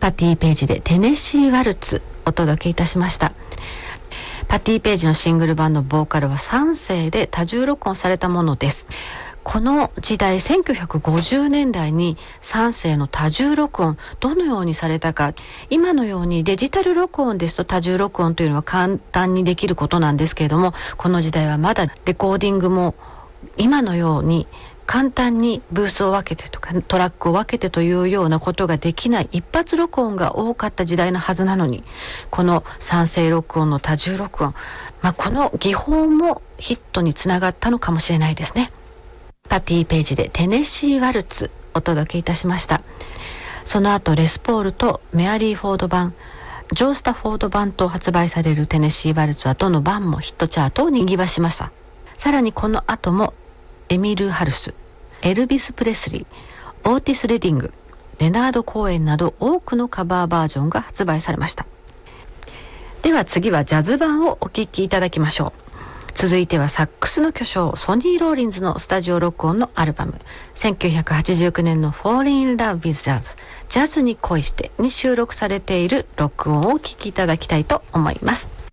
パティ・ページでテネシー・ワルツお届けいたしました。パティ・ページのシングル版のボーカルは3声で多重録音されたものです。この時代1950年代に3声の多重録音どのようにされたか、今のようにデジタル録音ですと多重録音というのは簡単にできることなんですけれども、この時代はまだレコーディングも今のように簡単にブースを分けてとかトラックを分けてというようなことができない一発録音が多かった時代のはずなのに、この3声録音の多重録音、この技法もヒットにつながったのかもしれないですね。パティ・ページでテネシー・ワルツお届けいたしました。その後レスポールとメアリー・フォード版、ジョー・スタフォード版と発売されるテネシー・ワルツはどの版もヒットチャートを賑わしました。さらにこの後もエミル・ハルス、エルビス・プレスリー、オーティス・レディング、レナード・コーエンなど多くのカバーバージョンが発売されました。では次はジャズ版をお聴きいただきましょう。続いてはサックスの巨匠ソニー・ローリンズのスタジオ録音のアルバム、1989年の Falling in Love with Jazz、 ジャズに恋してに収録されている録音をお聴きいただきたいと思います。